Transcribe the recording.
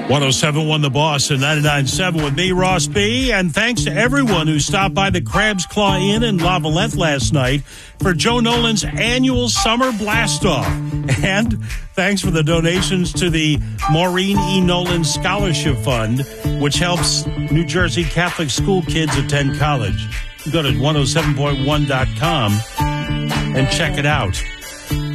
107.1 The Boss and 99.7 with me, Ross B. And thanks to everyone who stopped by the Crab's Claw Inn in La Valette last night for Joe Nolan's annual Summer Blast-Off. And thanks for the donations to the Maureen E. Nolan Scholarship Fund, which helps New Jersey Catholic school kids attend college. Go to 107.1.com and check it out.